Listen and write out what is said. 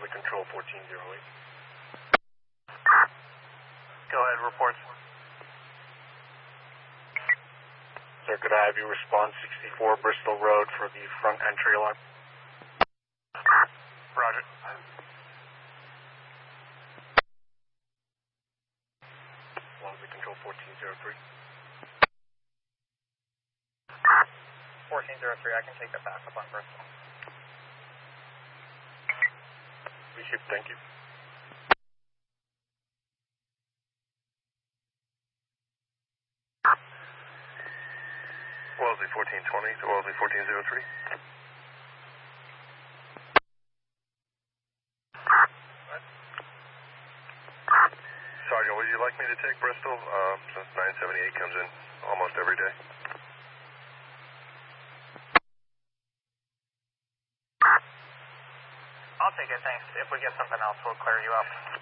Wellesley Control 1408. Go ahead, reports. Sir, could I have you respond 64 Bristol Road for the front entry alarm? Roger. Wellesley Control 1403. 1403, I can take that back up on Bristol. Reship, thank you. Wellesley 1420 to Wellesley 1403. Sergeant, would you like me to take Bristol since 978 comes in almost every day? I'll take it, thanks. If we get something else, we'll clear you up.